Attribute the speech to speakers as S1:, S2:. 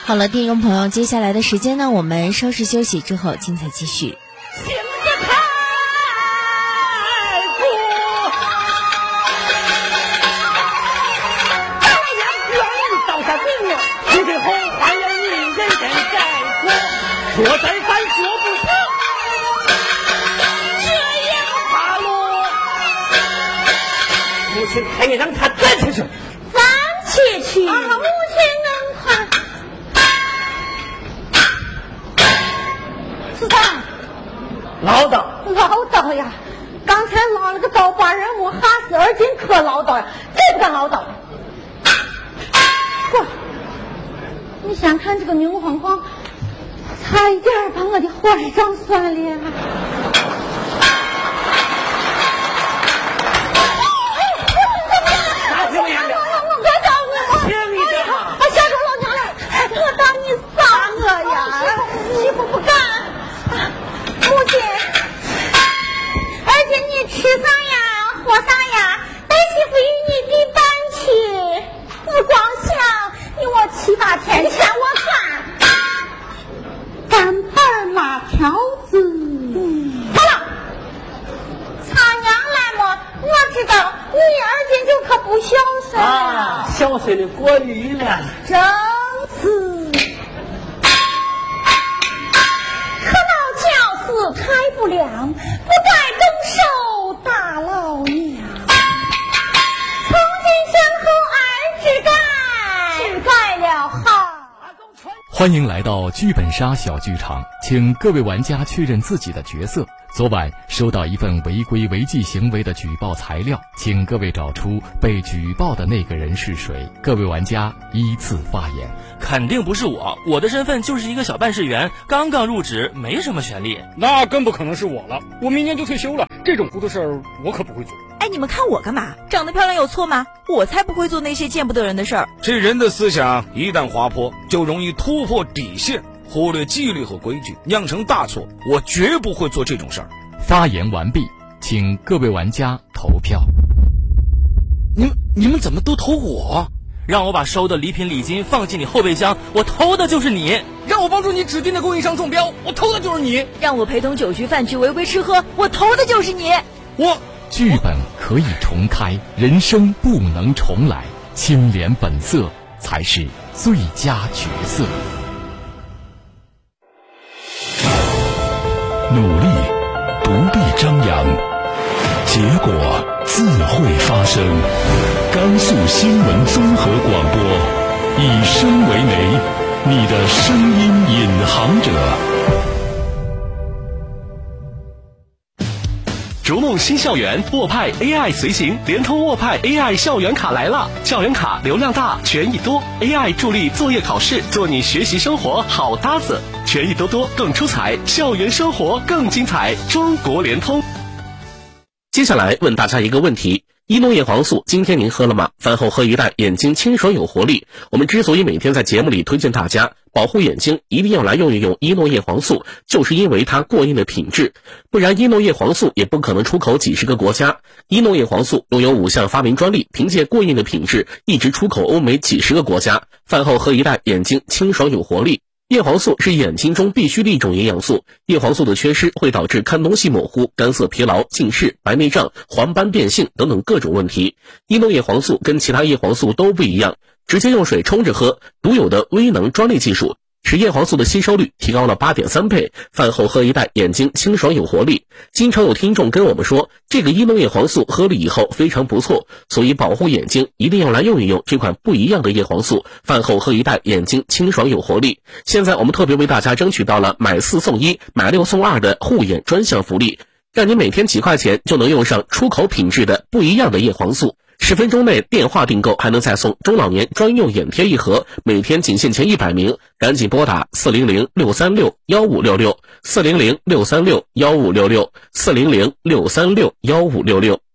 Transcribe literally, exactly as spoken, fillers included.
S1: 好了，听众朋友，接下来的时间呢，我们稍事休息之后，精彩继续。
S2: 醒着开锅，再来两卷倒下命了，出水后还要你人人再说，说再三说不说，这样罢了。母亲还得让他再去去，
S3: 暂且去。啊，母亲能快。四三。
S2: 唠叨
S3: 唠叨呀！刚才捞了个刀，把人物哈死，而今可唠叨呀，这不敢唠叨。嚯！你先看这个牛晃晃，差一点把我的火是撞酸了。
S2: 哪听不见的？
S3: 我快找你！
S2: 听你的嘛！
S3: 啊，下手老娘了！我当你杀我呀！媳妇不干。母亲，而且你吃啥呀，喝啥呀，儿媳妇与你比搬去，不光想你我七八天欠我饭，干盘辣条子。嗯，好了，擦娘来么？我知道你儿今就可不孝顺了，
S2: 啊，孝顺的过于了，
S3: 真是。开不良，不该动手打老娘。从今身后儿只改，只改了好。
S4: 欢迎来到剧本杀小剧场，请各位玩家确认自己的角色。昨晚收到一份违规违纪行为的举报材料，请各位找出被举报的那个人是谁。各位玩家依次发言。
S5: 肯定不是我，我的身份就是一个小办事员，刚刚入职，没什么权利。
S6: 那更不可能是我了，我明年就退休了，这种糊涂事儿我可不会做。
S7: 哎，你们看我干嘛？长得漂亮有错吗？我才不会做那些见不得人的事儿。
S8: 这人的思想一旦滑坡，就容易突破底线，忽略纪律和规矩，酿成大错。我绝不会做这种事儿。
S4: 发言完毕，请各位玩家投票。
S5: 你们你们怎么都投我？让我把收的礼品礼金放进你后备箱，我投的就是你；
S6: 让我帮助你指定的供应商中标，我投的就是你；
S7: 让我陪同酒局饭局违规吃喝，我投的就是你。
S4: 我剧本可以重开，人生不能重来，清廉本色才是最佳角色。
S9: 努力不必张扬，结果自会发生。甘肃新闻综合广播，以声为媒，你的声音引航者。
S10: 逐梦新校园，沃派 A I 随行，联通沃派 A I 校园卡来了！校园卡流量大，权益多 ，A I 助力作业考试，做你学习生活好搭子，权益多多更出彩，校园生活更精彩。中国联通。
S11: 接下来问大家一个问题：伊诺叶黄素今天您喝了吗？饭后喝一袋，眼睛清爽有活力。我们之所以每天在节目里推荐大家保护眼睛，一定要来用一用伊诺叶黄素，就是因为它过硬的品质，不然伊诺叶黄素也不可能出口几十个国家。伊诺叶黄素拥有五项发明专利，凭借过硬的品质一直出口欧美几十个国家。饭后喝一袋，眼睛清爽有活力。叶黄素是眼睛中必需的一种营养素，叶黄素的缺失会导致看东西模糊、干涩疲劳、近视、白内障、黄斑变性等等各种问题。伊诺叶黄素跟其他叶黄素都不一样，直接用水冲着喝，独有的微能专利技术使叶黄素的吸收率提高了 八点三 倍，饭后喝一袋，眼睛清爽有活力。经常有听众跟我们说，这个伊诺叶黄素喝了以后非常不错，所以保护眼睛一定要来用一用这款不一样的叶黄素，饭后喝一袋，眼睛清爽有活力。现在我们特别为大家争取到了买四送一、买六送二的护眼专项福利，让你每天几块钱就能用上出口品质的不一样的叶黄素。十分钟内电话订购还能再送中老年专用眼贴一盒，每天仅限前一百名，赶紧拨打四零零六三六幺五六六四零零六三六幺五六六四零零六三六幺五六六。